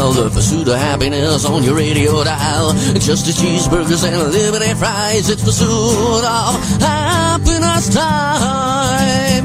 while. The pursuit of happiness on your radio dial. Just a cheeseburgers and liberty fries. It's pursuit of happiness time.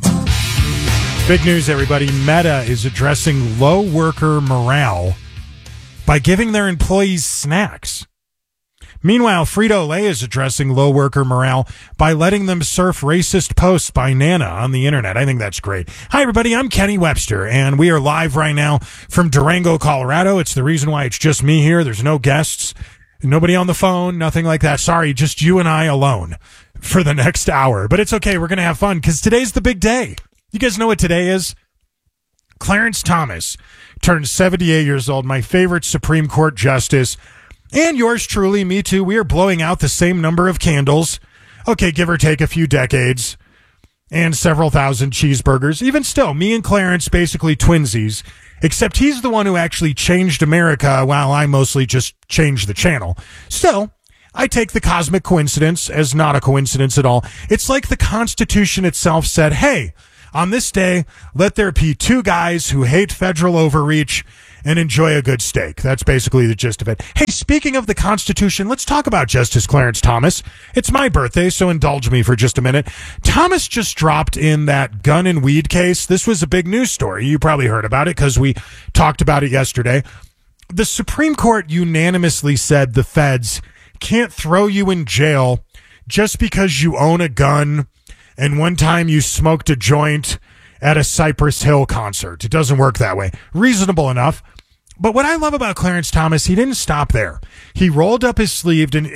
Big news, everybody. Meta is addressing low worker morale by giving their employees snacks. Meanwhile, Frito-Lay is addressing low worker morale by letting them surf racist posts by Nana on the internet. I think that's great. Hi, everybody. I'm Kenny Webster, and we are live right now from Durango, Colorado. It's the reason why it's just me here. There's no guests, nobody on the phone, nothing like that. Sorry, just you and I alone for the next hour. But it's okay. We're going to have fun because today's the big day. You guys know what today is? Clarence Thomas turned 78 years old, my favorite Supreme Court justice. And yours truly, me too. We are blowing out the same number of candles. Okay, give or take a few decades and several thousand cheeseburgers. Even still, me and Clarence basically twinsies, except he's the one who actually changed America while I mostly just changed the channel. Still, I take the cosmic coincidence as not a coincidence at all. It's like the Constitution itself said, hey, on this day, let there be two guys who hate federal overreach and enjoy a good steak. That's basically the gist of it. Hey, speaking of the Constitution, let's talk about Justice Clarence Thomas. It's my birthday, so indulge me for just a minute. Thomas just dropped in that gun and weed case. This was a big news story. You probably heard about it because we talked about it yesterday. The Supreme Court unanimously said the feds can't throw you in jail just because you own a gun and one time you smoked a joint at a Cypress Hill concert. It doesn't work that way. Reasonable enough. But what I love about Clarence Thomas, he didn't stop there. He rolled up his sleeves and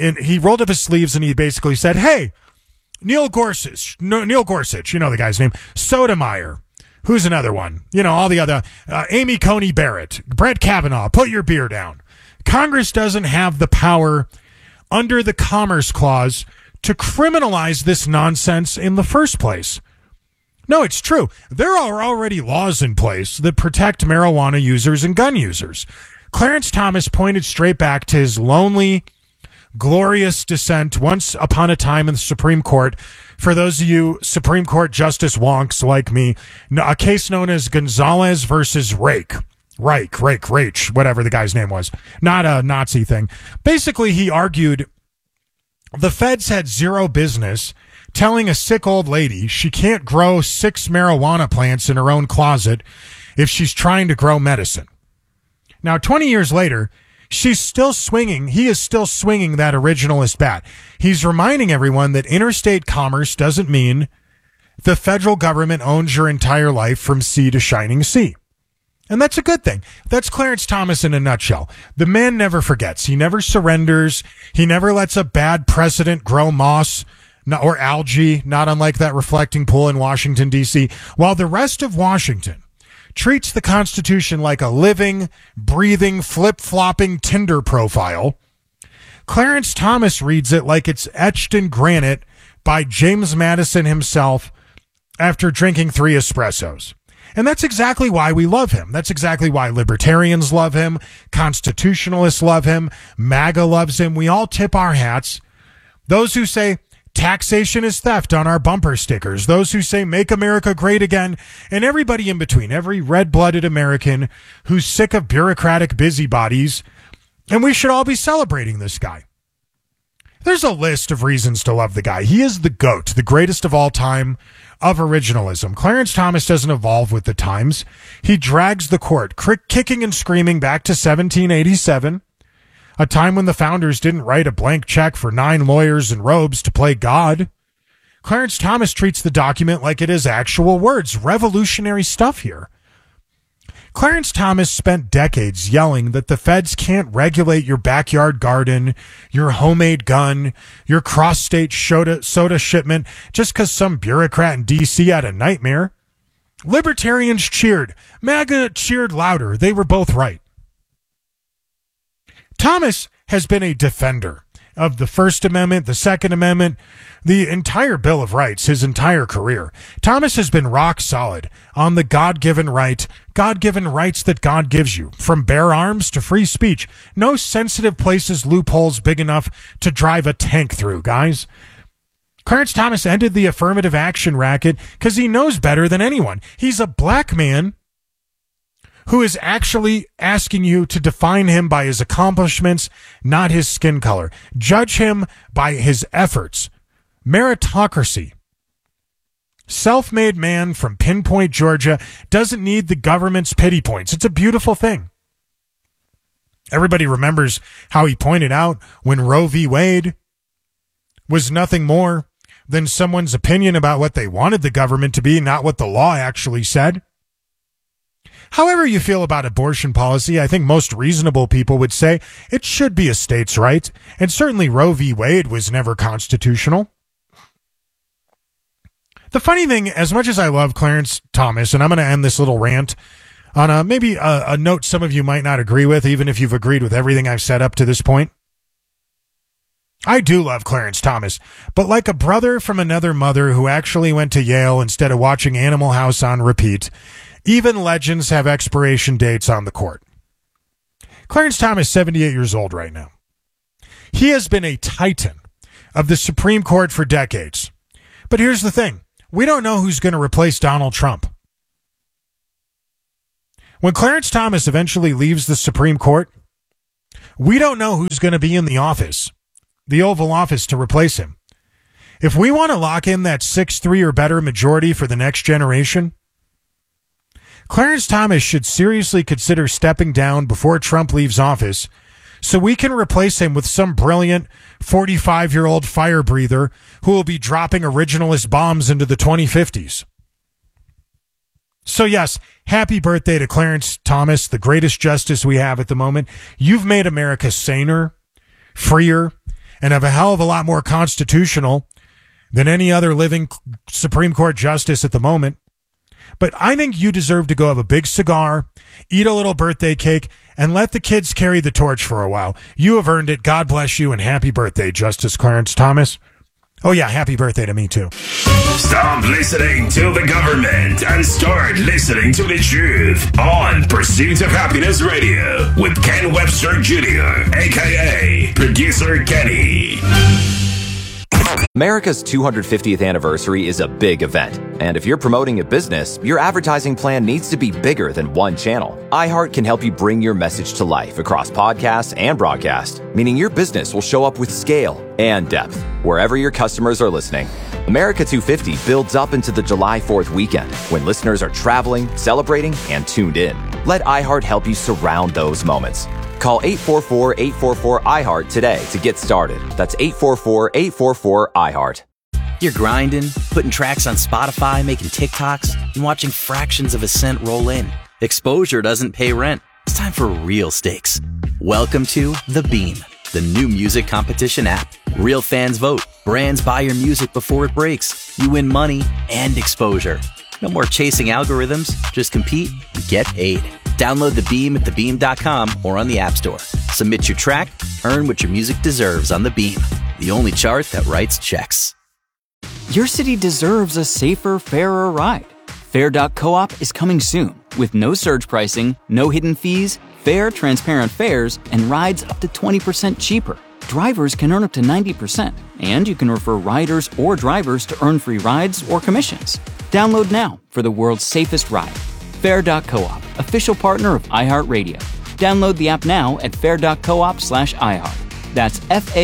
he basically said, hey, Neil Gorsuch, you know the guy's name, Sotomayor, who's another one? You know, all the other, Amy Coney Barrett, Brett Kavanaugh, put your beer down. Congress doesn't have the power under the Commerce Clause to criminalize this nonsense in the first place. No, it's true. There are already laws in place that protect marijuana users and gun users. Clarence Thomas pointed straight back to his lonely, glorious descent once upon a time in the Supreme Court. For those of you Supreme Court Justice wonks like me, a case known as Gonzalez versus Reich, whatever the guy's name was. Not a Nazi thing. Basically, he argued the feds had zero business telling a sick old lady she can't grow 6 marijuana plants in her own closet if she's trying to grow medicine. Now, 20 years later, he is still swinging that originalist bat. He's reminding everyone that interstate commerce doesn't mean the federal government owns your entire life from sea to shining sea. And that's a good thing. That's Clarence Thomas in a nutshell. The man never forgets. He never surrenders. He never lets a bad precedent grow moss or algae, not unlike that reflecting pool in Washington, D.C., while the rest of Washington treats the Constitution like a living, breathing, flip-flopping Tinder profile. Clarence Thomas reads it like it's etched in granite by James Madison himself after drinking 3 espressos. And that's exactly why we love him. That's exactly why libertarians love him, constitutionalists love him, MAGA loves him. We all tip our hats. Those who say taxation is theft on our bumper stickers, those who say make America great again, and everybody in between, every red-blooded American who's sick of bureaucratic busybodies, and we should all be celebrating this guy. There's a list of reasons to love the guy. He is the GOAT, the greatest of all time of originalism. Clarence Thomas doesn't evolve with the times. He drags the court, kicking and screaming back to 1787, a time when the founders didn't write a blank check for 9 lawyers in robes to play God. Clarence Thomas treats the document like it is actual words. Revolutionary stuff here. Clarence Thomas spent decades yelling that the feds can't regulate your backyard garden, your homemade gun, your cross-state soda shipment just because some bureaucrat in D.C. had a nightmare. Libertarians cheered. MAGA cheered louder. They were both right. Thomas has been a defender of the First Amendment, the Second Amendment, the entire Bill of Rights, his entire career. Thomas has been rock solid on the God-given rights that God gives you, from bear arms to free speech. No sensitive places, loopholes big enough to drive a tank through, guys. Clarence Thomas ended the affirmative action racket because he knows better than anyone. He's a black man who is actually asking you to define him by his accomplishments, not his skin color. Judge him by his efforts. Meritocracy. Self-made man from Pinpoint, Georgia, doesn't need the government's pity points. It's a beautiful thing. Everybody remembers how he pointed out when Roe v. Wade was nothing more than someone's opinion about what they wanted the government to be, not what the law actually said. However you feel about abortion policy, I think most reasonable people would say it should be a state's right, and certainly Roe v. Wade was never constitutional. The funny thing, as much as I love Clarence Thomas, and I'm going to end this little rant on maybe a note some of you might not agree with, even if you've agreed with everything I've said up to this point. I do love Clarence Thomas, but like a brother from another mother who actually went to Yale instead of watching Animal House on repeat, even legends have expiration dates on the court. Clarence Thomas is 78 years old right now. He has been a titan of the Supreme Court for decades. But here's the thing. We don't know who's going to replace Donald Trump. When Clarence Thomas eventually leaves the Supreme Court, we don't know who's going to be in the office, the Oval Office, to replace him. If we want to lock in that 6-3 or better majority for the next generation, Clarence Thomas should seriously consider stepping down before Trump leaves office so we can replace him with some brilliant 45-year-old fire breather who will be dropping originalist bombs into the 2050s. So yes, happy birthday to Clarence Thomas, the greatest justice we have at the moment. You've made America saner, freer, and of a hell of a lot more constitutional than any other living Supreme Court justice at the moment. But I think you deserve to go have a big cigar, eat a little birthday cake, and let the kids carry the torch for a while. You have earned it. God bless you, and happy birthday, Justice Clarence Thomas. Oh, yeah, happy birthday to me, too. Stop listening to the government and start listening to the truth on Pursuit of Happiness Radio with Ken Webster Jr., a.k.a. Producer Kenny. America's 250th anniversary is a big event, and if you're promoting a business, your advertising plan needs to be bigger than one channel. iHeart can help you bring your message to life across podcasts and broadcast, meaning your business will show up with scale and depth wherever your customers are listening. America 250 builds up into the July 4th weekend when listeners are traveling, celebrating, and tuned in. Let iHeart help you surround those moments. Call 844-844-iHeart today to get started. That's 844-844-iHeart. You're grinding, putting tracks on Spotify, making TikToks, and watching fractions of a cent roll in. Exposure doesn't pay rent. It's time for real stakes. Welcome to The Beam, the new music competition app. Real fans vote. Brands buy your music before it breaks. You win money and exposure. No more chasing algorithms. Just compete and get paid. Download The Beam at thebeam.com or on the App Store. Submit your track, earn what your music deserves on The Beam, the only chart that writes checks. Your city deserves a safer, fairer ride. Fair.coop is coming soon with no surge pricing, no hidden fees, fair, transparent fares, and rides up to 20% cheaper. Drivers can earn up to 90%, and you can refer riders or drivers to earn free rides or commissions. Download now for the world's safest ride. Fair.coop, official partner of iHeartRadio. Download the app now at fair.coop/iHeart. That's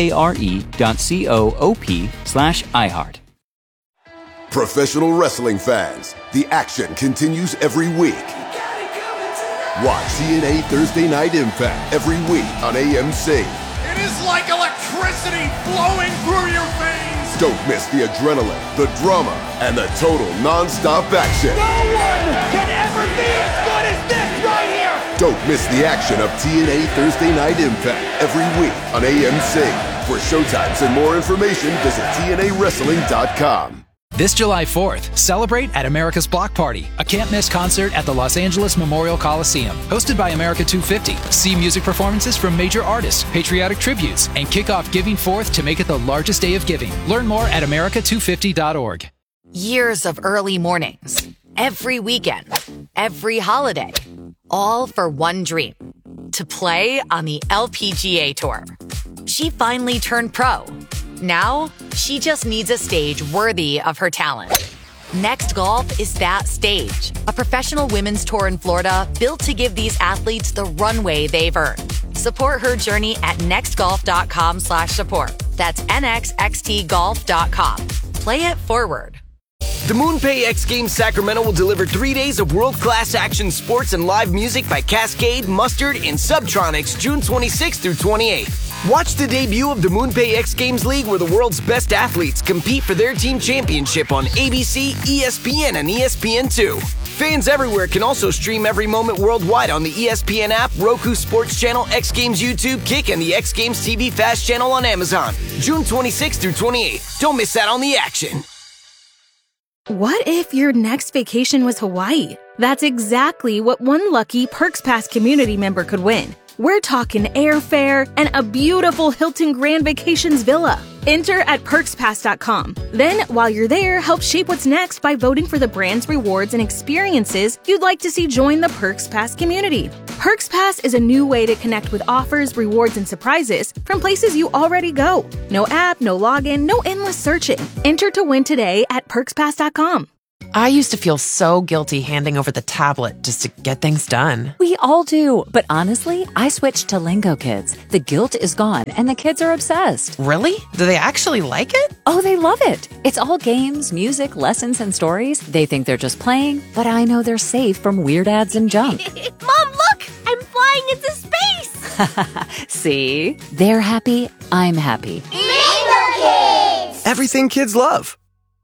FARE.coop/iHeart. Professional wrestling fans, the action continues every week. Watch TNA Thursday Night Impact every week on AMC. It is like electricity flowing through your veins. Don't miss the adrenaline, the drama, and the total non-stop action. No one can ever be as good as this right here. Don't miss the action of TNA Thursday Night Impact every week on AMC. For showtimes and more information, visit TNAWrestling.com. This July 4th, celebrate at America's Block Party, a can't-miss concert at the Los Angeles Memorial Coliseum. Hosted by America 250. See music performances from major artists, patriotic tributes, and kick off Giving Forth to make it the largest day of giving. Learn more at america250.org. Years of early mornings, every weekend, every holiday, all for one dream, to play on the LPGA Tour. She finally turned pro. Now, she just needs a stage worthy of her talent. Next Golf is that stage, a professional women's tour in Florida built to give these athletes the runway they've earned. Support her journey at nextgolf.com/support. That's nxxtgolf.com. Play it forward. The MoonPay X Games Sacramento will deliver 3 days of world-class action sports and live music by Cascade, Mustard, and Subtronics June 26th through 28th. Watch the debut of the MoonPay X Games League where the world's best athletes compete for their team championship on ABC, ESPN, and ESPN2. Fans everywhere can also stream every moment worldwide on the ESPN app, Roku Sports Channel, X Games YouTube, Kick, and the X Games TV Fast Channel on Amazon. June 26th through 28th. Don't miss out on the action. What if your next vacation was Hawaii? That's exactly what one lucky Perks Pass community member could win. We're talking airfare and a beautiful Hilton Grand Vacations villa. Enter at perkspass.com. Then, while you're there, help shape what's next by voting for the brands, rewards, and experiences you'd like to see join the Perks Pass community. Perks Pass is a new way to connect with offers, rewards, and surprises from places you already go. No app, no login, no endless searching. Enter to win today at perkspass.com. I used to feel so guilty handing over the tablet just to get things done. We all do, but honestly, I switched to Lingo Kids. The guilt is gone, and the kids are obsessed. Really? Do they actually like it? Oh, they love it. It's all games, music, lessons, and stories. They think they're just playing, but I know they're safe from weird ads and junk. Mom, look! I'm flying into space! See? They're happy, I'm happy. Lingo Kids! Everything kids love.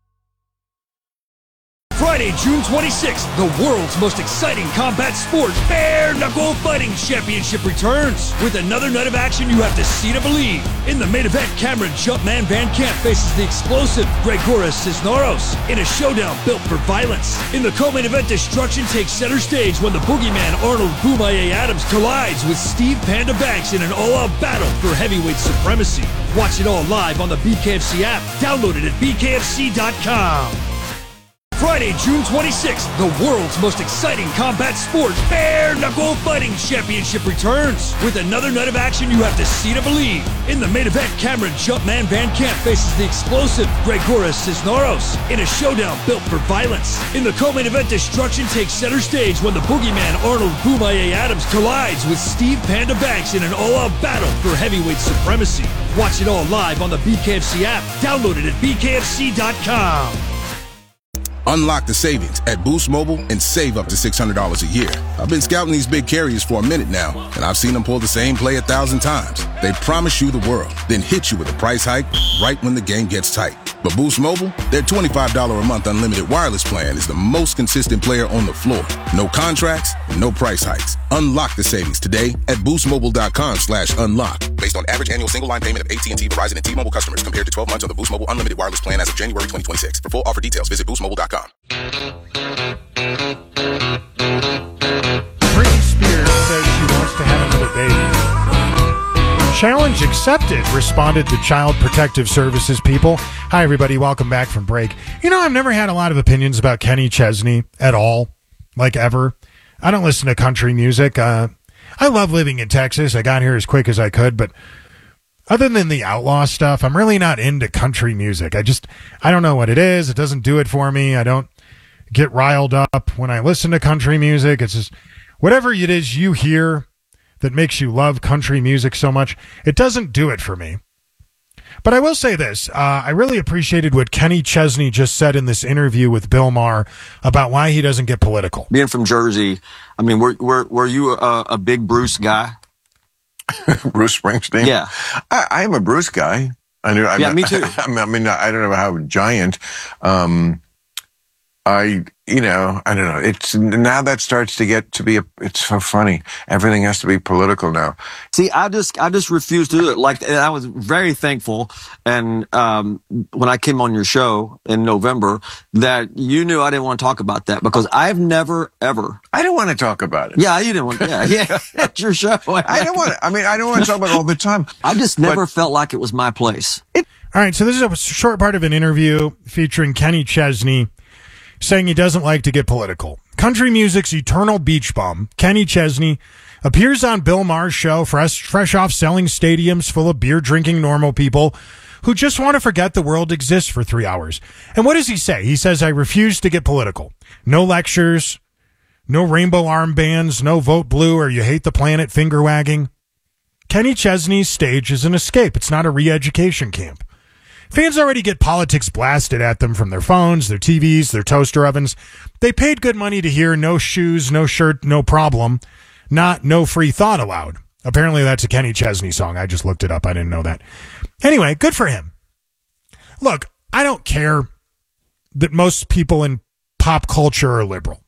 Friday, June 26th, the world's most exciting combat sport, Bare Knuckle Fighting Championship returns. With another night of action you have to see to believe. In the main event, Cameron Jumpman Van Camp faces the explosive Gregoras Cisneros in a showdown built for violence. In the co-main event, destruction takes center stage when the boogeyman Arnold Boomaye Adams collides with Steve Panda Banks in an all-out battle for heavyweight supremacy. Watch it all live on the BKFC app. Download it at bkfc.com. Friday, June 26th, the world's most exciting combat sport, Bare Knuckle Fighting Championship returns. With another night of action you have to see to believe. In the main event, Cameron Jumpman Van Camp faces the explosive Gregoras Cisneros in a showdown built for violence. In the co-main event, destruction takes center stage when the boogeyman Arnold Boomaye Adams collides with Steve Panda Banks in an all-out battle for heavyweight supremacy. Watch it all live on the BKFC app. Download it at bkfc.com. Unlock the savings at Boost Mobile and save up to $600 a year. I've been scouting these big carriers for a minute now, and I've seen them pull the same play 1,000 times. They promise you the world, then hit you with a price hike right when the game gets tight. But Boost Mobile, their $25 a month unlimited wireless plan is the most consistent player on the floor. No contracts, no price hikes. Unlock the savings today at boostmobile.com/unlock. Based on average annual single line payment of AT&T, Verizon, and T-Mobile customers compared to 12 months on the Boost Mobile unlimited wireless plan as of January 2026. For full offer details, visit boostmobile.com. Britney Spears says she wants to have another baby. Challenge accepted, responded the Child Protective Services people. Hi, everybody. Welcome back from break. You know, I've never had a lot of opinions about Kenny Chesney at all, like ever. I don't listen to country music. I love living in Texas. I got here as quick as I could, but other than the outlaw stuff, I'm really not into country music. I don't know what it is. It doesn't do it for me. I don't get riled up when I listen to country music. It's just whatever it is you hear that makes you love country music so much, it doesn't do it for me. But I will say this. I really appreciated what Kenny Chesney just said in this interview with Bill Maher about why he doesn't get political. Being from Jersey, I mean, were you a big Bruce guy? Bruce Springsteen? Yeah. I am a Bruce guy. Me too. I mean, I don't know how giant. I don't know. It's now that starts to get to be it's so funny. Everything has to be political now. See, I just refuse to do it. Like, and I was very thankful. And, when I came on your show in November, that you knew I didn't want to talk about that because I've never, ever. I don't want to talk about it. Yeah, you didn't want yeah. It's your show. I don't want to talk about it all the time. I just never felt like it was my place. All right. So this is a short part of an interview featuring Kenny Chesney, saying he doesn't like to get political. Country music's eternal beach bum, Kenny Chesney, appears on Bill Maher's show, fresh off selling stadiums full of beer-drinking normal people who just want to forget the world exists for 3 hours. And what does he say? He says, I refuse to get political. No lectures, no rainbow armbands, no vote blue or you hate the planet finger wagging. Kenny Chesney's stage is an escape. It's not a re-education camp. Fans already get politics blasted at them from their phones, their TVs, their toaster ovens. They paid good money to hear no shoes, no shirt, no problem, not no free thought allowed. Apparently that's a Kenny Chesney song. I just looked it up. I didn't know that. Anyway, good for him. Look, I don't care that most people in pop culture are liberal.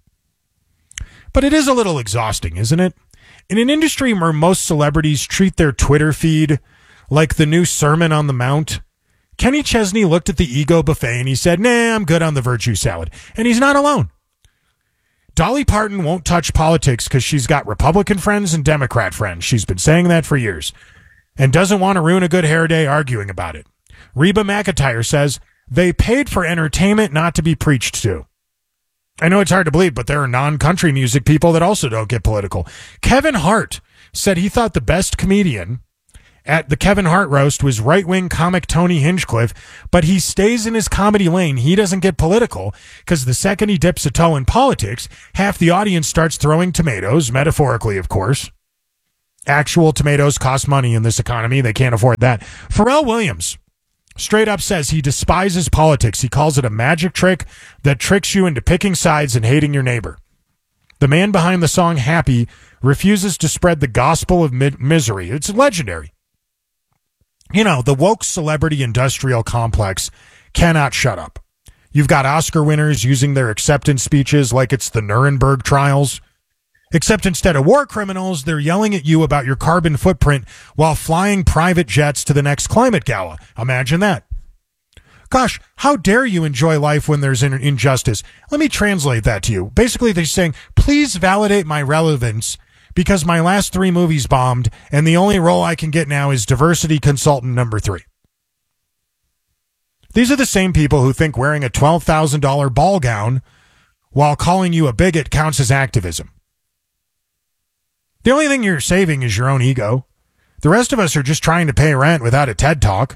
But it is a little exhausting, isn't it? In an industry where most celebrities treat their Twitter feed like the new Sermon on the Mount, Kenny Chesney looked at the ego buffet and he said, nah, I'm good on the virtue salad. And he's not alone. Dolly Parton won't touch politics because she's got Republican friends and Democrat friends. She's been saying that for years and doesn't want to ruin a good hair day arguing about it. Reba McEntire says they paid for entertainment, not to be preached to. I know it's hard to believe, but there are non-country music people that also don't get political. Kevin Hart said he thought the best comedian at the Kevin Hart roast was right-wing comic Tony Hinchcliffe, but he stays in his comedy lane. He doesn't get political because the second he dips a toe in politics, half the audience starts throwing tomatoes, metaphorically, of course. Actual tomatoes cost money in this economy. They can't afford that. Pharrell Williams straight up says he despises politics. He calls it a magic trick that tricks you into picking sides and hating your neighbor. The man behind the song Happy refuses to spread the gospel of misery. It's legendary. You know, the woke celebrity industrial complex cannot shut up. You've got Oscar winners using their acceptance speeches like it's the Nuremberg trials. Except instead of war criminals, they're yelling at you about your carbon footprint while flying private jets to the next climate gala. Imagine that. Gosh, how dare you enjoy life when there's injustice? Let me translate that to you. Basically, they're saying, please validate my relevance because my last 3 movies bombed and the only role I can get now is diversity consultant number 3. These are the same people who think wearing a $12,000 ball gown while calling you a bigot counts as activism. The only thing you're saving is your own ego. The rest of us are just trying to pay rent without a TED Talk.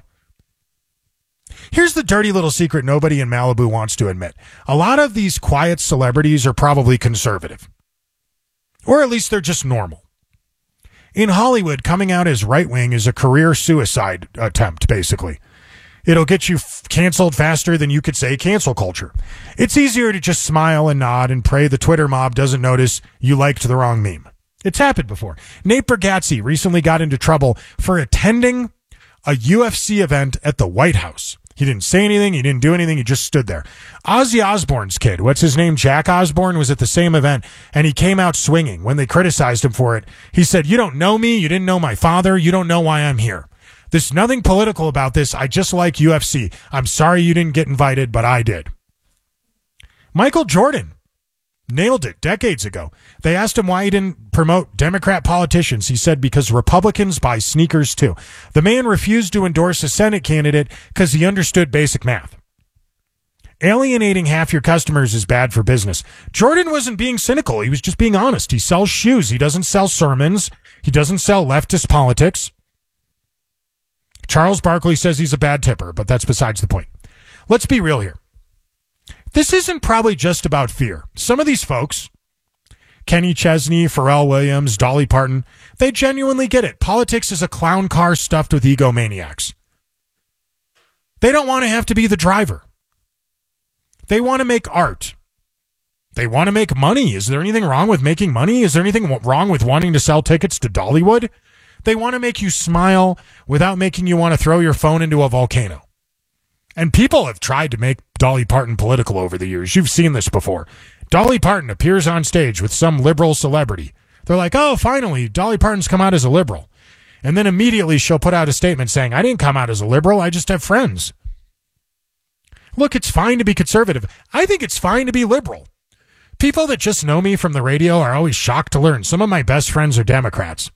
Here's the dirty little secret nobody in Malibu wants to admit. A lot of these quiet celebrities are probably conservative. Or at least they're just normal. In Hollywood, coming out as right-wing is a career suicide attempt, basically. It'll get you canceled faster than you could say cancel culture. It's easier to just smile and nod and pray the Twitter mob doesn't notice you liked the wrong meme. It's happened before. Nate Bargatze recently got into trouble for attending a UFC event at the White House. He didn't say anything. He didn't do anything. He just stood there. Ozzy Osbourne's kid, what's his name? Jack Osbourne, was at the same event, and he came out swinging. When they criticized him for it, he said, you don't know me. You didn't know my father. You don't know why I'm here. There's nothing political about this. I just like UFC. I'm sorry you didn't get invited, but I did. Michael Jordan nailed it decades ago. They asked him why he didn't promote Democrat politicians. He said, because Republicans buy sneakers too. The man refused to endorse a Senate candidate because he understood basic math. Alienating half your customers is bad for business. Jordan wasn't being cynical. He was just being honest. He sells shoes. He doesn't sell sermons. He doesn't sell leftist politics. Charles Barkley says he's a bad tipper, but that's besides the point. Let's be real here. This isn't probably just about fear. Some of these folks, Kenny Chesney, Pharrell Williams, Dolly Parton, they genuinely get it. Politics is a clown car stuffed with egomaniacs. They don't want to have to be the driver. They want to make art. They want to make money. Is there anything wrong with making money? Is there anything wrong with wanting to sell tickets to Dollywood? They want to make you smile without making you want to throw your phone into a volcano. And people have tried to make Dolly Parton political over the years. You've seen this before. Dolly Parton appears on stage with some liberal celebrity. They're like, oh, finally, Dolly Parton's come out as a liberal. And then immediately she'll put out a statement saying, I didn't come out as a liberal. I just have friends. Look, it's fine to be conservative. I think it's fine to be liberal. People that just know me from the radio are always shocked to learn. Some of my best friends are Democrats.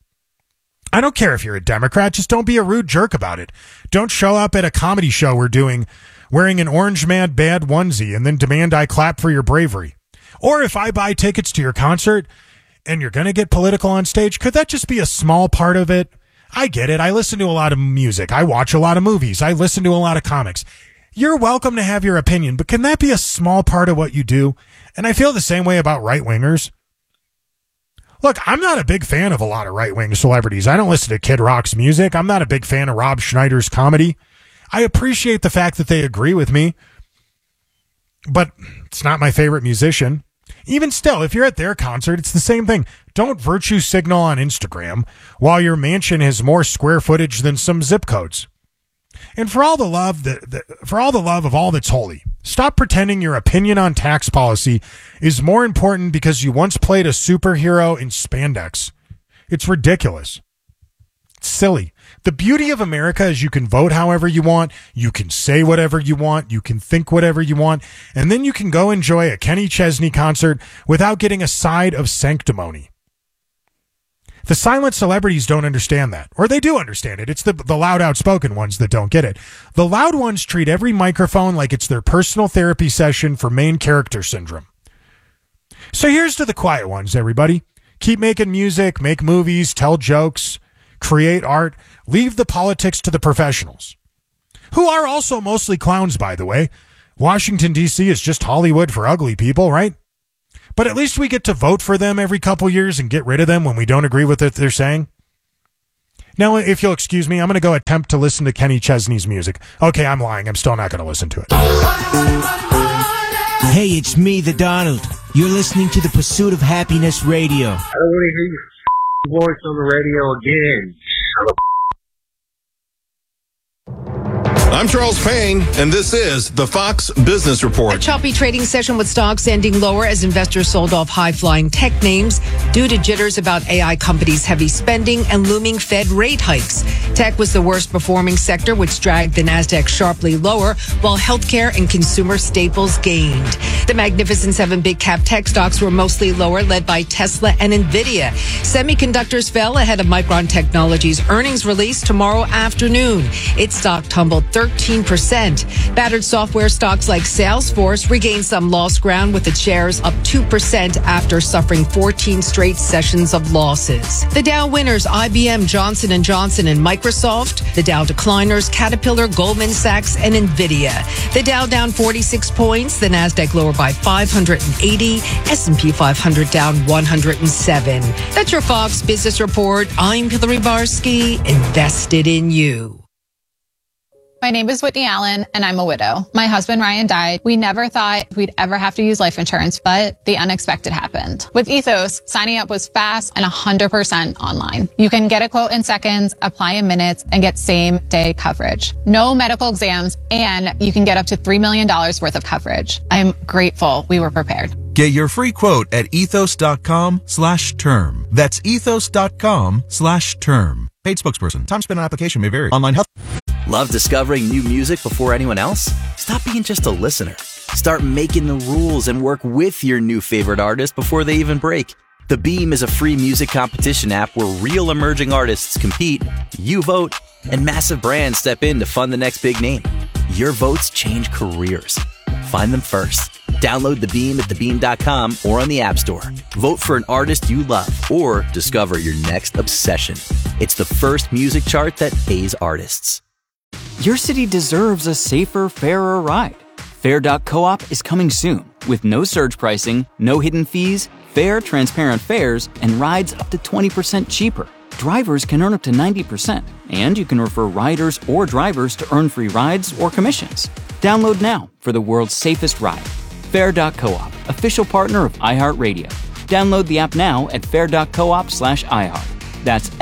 I don't care if you're a Democrat. Just don't be a rude jerk about it. Don't show up at a comedy show we're doing wearing an Orange Man Bad onesie and then demand I clap for your bravery. Or if I buy tickets to your concert and you're going to get political on stage, could that just be a small part of it? I get it. I listen to a lot of music. I watch a lot of movies. I listen to a lot of comics. You're welcome to have your opinion, but can that be a small part of what you do? And I feel the same way about right-wingers. Look, I'm not a big fan of a lot of right-wing celebrities. I don't listen to Kid Rock's music. I'm not a big fan of Rob Schneider's comedy. I appreciate the fact that they agree with me, but it's not my favorite musician. Even still, if you're at their concert, it's the same thing. Don't virtue signal on Instagram while your mansion has more square footage than some zip codes. And for all the love of all that's holy, stop pretending your opinion on tax policy is more important because you once played a superhero in spandex. It's ridiculous. It's silly. The beauty of America is you can vote however you want, you can say whatever you want, you can think whatever you want, and then you can go enjoy a Kenny Chesney concert without getting a side of sanctimony. The silent celebrities don't understand that. Or they do understand it. It's the loud, outspoken ones that don't get it. The loud ones treat every microphone like it's their personal therapy session for main character syndrome. So here's to the quiet ones, everybody. Keep making music, make movies, tell jokes, create art. Leave the politics to the professionals, who are also mostly clowns, by the way. Washington, D.C. is just Hollywood for ugly people, right? But at least we get to vote for them every couple years and get rid of them when we don't agree with what they're saying. Now, if you'll excuse me, I'm going to go attempt to listen to Kenny Chesney's music. Okay, I'm lying. I'm still not going to listen to it. Hey, it's me, the Donald. You're listening to the Pursuit of Happiness Radio. I don't want to hear your voice on the radio again. I'm Charles Payne, and this is the Fox Business Report. A choppy trading session with stocks ending lower as investors sold off high-flying tech names due to jitters about AI companies' heavy spending and looming Fed rate hikes. Tech was the worst performing sector, which dragged the Nasdaq sharply lower, while healthcare and consumer staples gained. The Magnificent Seven big cap tech stocks were mostly lower, led by Tesla and Nvidia. Semiconductors fell ahead of Micron Technology's earnings release tomorrow afternoon. Its stock tumbled 13%. Battered software stocks like Salesforce regained some lost ground, with its shares up 2% after suffering 14 straight sessions of losses. The Dow winners, IBM, Johnson & Johnson, and Microsoft. The Dow decliners, Caterpillar, Goldman Sachs, and Nvidia. The Dow down 46 points. The Nasdaq lower by 580. S&P 500 down 107. That's your Fox Business Report. I'm Hillary Barsky, invested in you. My name is Whitney Allen, and I'm a widow. My husband, Ryan, died. We never thought we'd ever have to use life insurance, but the unexpected happened. With Ethos, signing up was fast and 100% online. You can get a quote in seconds, apply in minutes, and get same-day coverage. No medical exams, and you can get up to $3 million worth of coverage. I'm grateful we were prepared. Get your free quote at ethos.com/term. That's ethos.com/term. Paid spokesperson. Time spent on application may vary. Online health. Love discovering new music before anyone else? Stop being just a listener. Start making the rules and work with your new favorite artist before they even break. The Beam is a free music competition app where real emerging artists compete, you vote, and massive brands step in to fund the next big name. Your votes change careers. Find them first. Download The Beam at thebeam.com or on the App Store. Vote for an artist you love or discover your next obsession. It's the first music chart that pays artists. Your city deserves a safer, fairer ride. Fair.coop is coming soon with no surge pricing, no hidden fees, fair, transparent fares, and rides up to 20% cheaper. Drivers can earn up to 90%, and you can refer riders or drivers to earn free rides or commissions. Download now for the world's safest ride. Fair.coop, official partner of iHeartRadio. Download the app now at fair.coop/iHeart. That's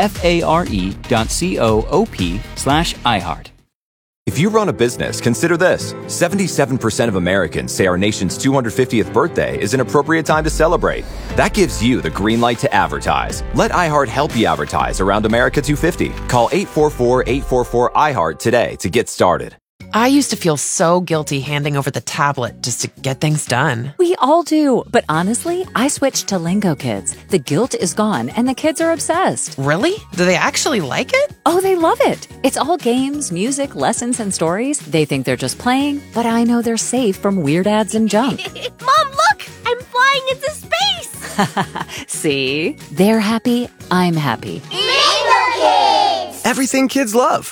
FARE.coop/iHeart. If you run a business, consider this. 77% of Americans say our nation's 250th birthday is an appropriate time to celebrate. That gives you the green light to advertise. Let iHeart help you advertise around America 250. Call 844-844-iHeart today to get started. I used to feel so guilty handing over the tablet just to get things done. We all do. But honestly, I switched to Lingo Kids. The guilt is gone and the kids are obsessed. Really? Do they actually like it? Oh, they love it. It's all games, music, lessons, and stories. They think they're just playing, but I know they're safe from weird ads and junk. Mom, look! I'm flying into space! See? They're happy. I'm happy. Lingo Kids! Everything kids love.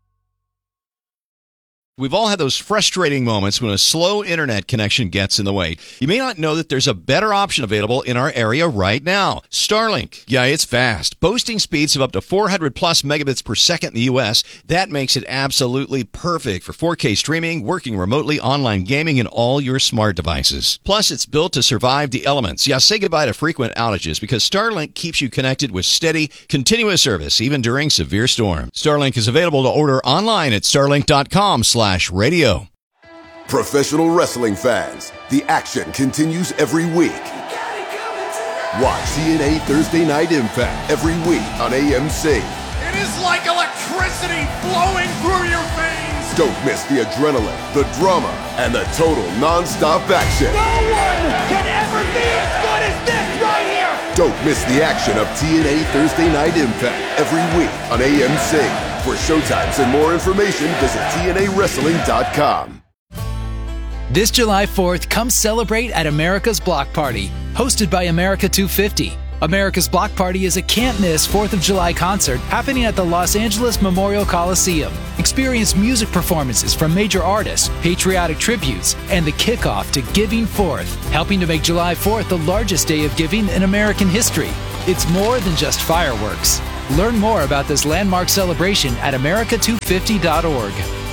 We've all had those frustrating moments when a slow internet connection gets in the way. You may not know that there's a better option available in our area right now. Starlink. Yeah, it's fast. Boasting speeds of up to 400 plus megabits per second in the U.S. That makes it absolutely perfect for 4K streaming, working remotely, online gaming, and all your smart devices. Plus, it's built to survive the elements. Yeah, say goodbye to frequent outages because Starlink keeps you connected with steady, continuous service, even during severe storms. Starlink is available to order online at starlink.com/radio. Professional wrestling fans, the action continues every week. Watch TNA Thursday Night Impact every week on AMC. It is like electricity flowing through your veins. Don't miss the adrenaline, the drama, and the total non-stop action. No one can ever be as good as this right here. Don't miss the action of TNA Thursday Night Impact every week on AMC. For showtimes and more information, visit TNAWrestling.com. This July 4th, come celebrate at America's Block Party, hosted by America 250. America's Block Party is a can't-miss 4th of July concert happening at the Los Angeles Memorial Coliseum. Experience music performances from major artists, patriotic tributes, and the kickoff to Giving Forth, helping to make July 4th the largest day of giving in American history. It's more than just fireworks. Learn more about this landmark celebration at america250.org.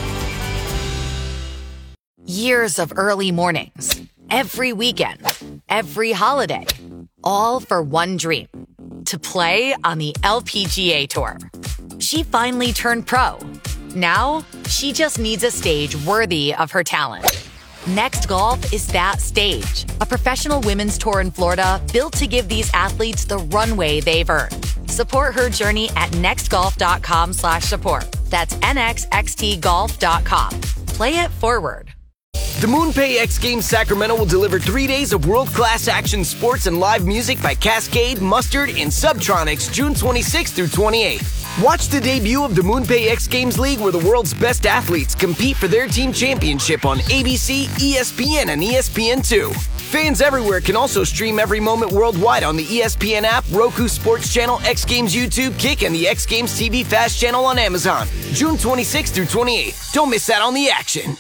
Years of early mornings, every weekend, every holiday, all for one dream, to play on the LPGA Tour. She finally turned pro. Now, she just needs a stage worthy of her talent. Next Golf is that stage, a professional women's tour in Florida built to give these athletes the runway they've earned. Support her journey at nextgolf.com/support. That's nxxtgolf.com. Play it forward. The MoonPay X Games Sacramento will deliver 3 days of world-class action sports and live music by Cascade, Mustard, and Subtronics June 26th through 28th. Watch the debut of the MoonPay X Games League where the world's best athletes compete for their team championship on ABC, ESPN, and ESPN2. Fans everywhere can also stream every moment worldwide on the ESPN app, Roku Sports Channel, X Games YouTube, Kick, and the X Games TV Fast Channel on Amazon. June 26th through 28th. Don't miss out on the action.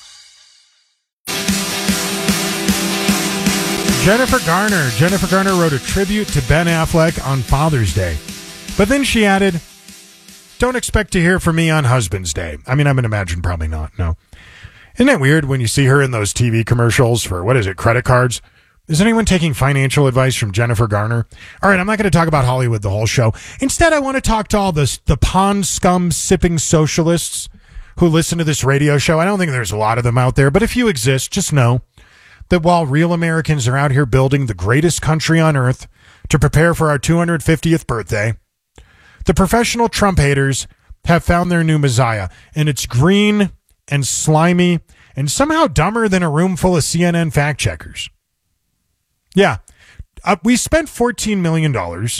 Jennifer Garner wrote a tribute to Ben Affleck on Father's Day. But then she added, don't expect to hear from me on Husband's Day. I mean, I would imagine probably not, no. Isn't that weird when you see her in those TV commercials for, credit cards? Is anyone taking financial advice from Jennifer Garner? All right, I'm not going to talk about Hollywood the whole show. Instead, I want to talk to all the pond scum sipping socialists who listen to this radio show. I don't think there's a lot of them out there, but if you exist, just know that while real Americans are out here building the greatest country on earth to prepare for our 250th birthday, the professional Trump haters have found their new messiah, and it's green and slimy and somehow dumber than a room full of CNN fact checkers. Yeah, we spent $14 million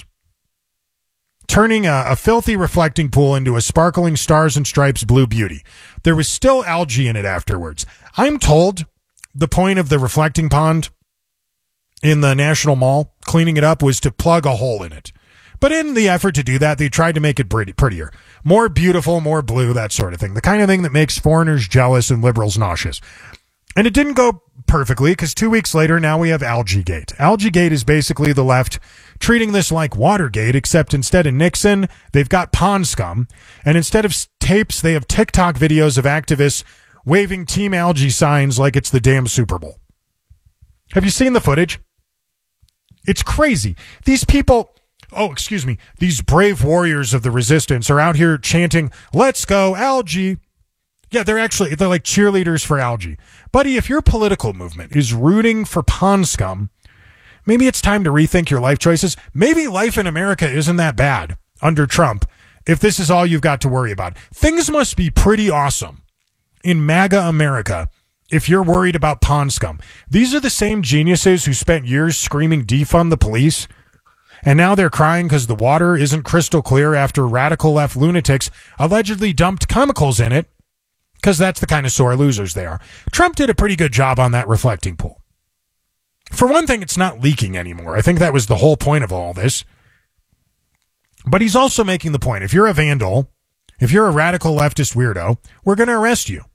turning a filthy reflecting pool into a sparkling stars and stripes blue beauty. There was still algae in it afterwards. I'm told the point of the reflecting pond in the National Mall, cleaning it up, was to plug a hole in it. But in the effort to do that, they tried to make it prettier. More beautiful, more blue, that sort of thing. The kind of thing that makes foreigners jealous and liberals nauseous. And it didn't go perfectly, because 2 weeks later, now we have Algaegate. Algaegate is basically the left treating this like Watergate, except instead of Nixon, they've got pond scum. And instead of tapes, they have TikTok videos of activists waving Team Algae signs like it's the damn Super Bowl. Have you seen the footage? It's crazy. These people... these brave warriors of the resistance are out here chanting, "Let's go, algae." Yeah, they're like cheerleaders for algae. Buddy, if your political movement is rooting for pond scum, maybe it's time to rethink your life choices. Maybe life in America isn't that bad under Trump if this is all you've got to worry about. Things must be pretty awesome in MAGA America if you're worried about pond scum. These are the same geniuses who spent years screaming defund the police, and now they're crying because the water isn't crystal clear after radical left lunatics allegedly dumped chemicals in it, because that's the kind of sore losers they are. Trump did a pretty good job on that reflecting pool. For one thing, it's not leaking anymore. I think that was the whole point of all this. But he's also making the point, if you're a vandal If you're a radical leftist weirdo, we're going to arrest you.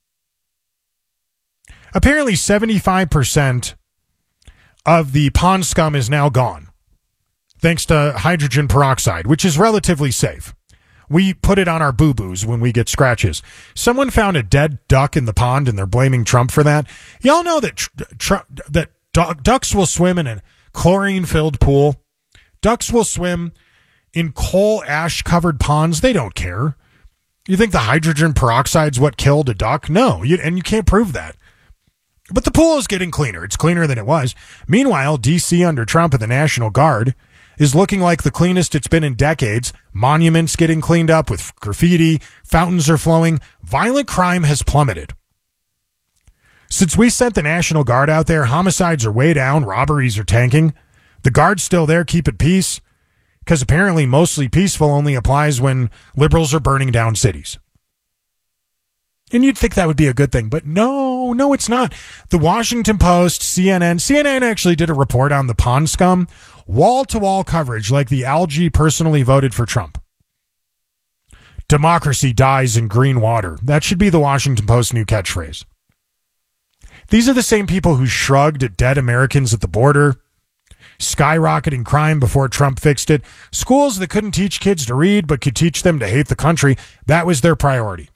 Apparently 75% of the pond scum is now gone, thanks to hydrogen peroxide, which is relatively safe. We put it on our boo-boos when we get scratches. Someone found a dead duck in the pond, and they're blaming Trump for that. Y'all know that ducks will swim in a chlorine-filled pool. Ducks will swim in coal ash-covered ponds. They don't care. You think the hydrogen peroxide's what killed a duck? No, and you can't prove that. But the pool is getting cleaner. It's cleaner than it was. Meanwhile, D.C. under Trump and the National Guard is looking like the cleanest it's been in decades. Monuments getting cleaned up with graffiti. Fountains are flowing. Violent crime has plummeted. Since we sent the National Guard out there, homicides are way down. Robberies are tanking. The Guard's still there, keep at peace, because apparently mostly peaceful only applies when liberals are burning down cities. And you'd think that would be a good thing, but no, it's not. The Washington Post, CNN actually did a report on the pond scum, wall-to-wall coverage like the algae personally voted for Trump. Democracy dies in green water. That should be the Washington Post new catchphrase. These are the same people who shrugged at dead Americans at the border, skyrocketing crime before Trump fixed it, schools that couldn't teach kids to read but could teach them to hate the country. That was their priority.